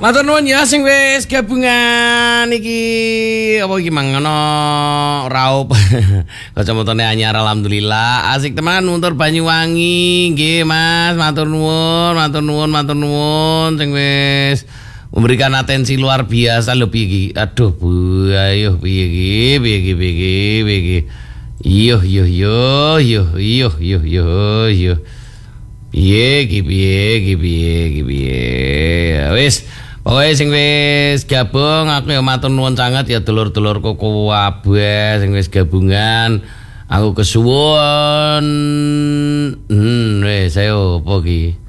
Matur nuwun ya sing wis gabungan iki apa iki mang ngono raup kacamatane anyar alhamdulillah asik teman muntur Banyuwangi nggih Mas matur nuwun sing wis memberikan atensi luar biasa lho piye iki aduh Bu ayo piye iki yo piye wis pokoke sing wis gabung aku ya matur nuwun sanget ya dulur-dulurku kabeh sing wis gabungan aku kesuwun wis ayo apa iki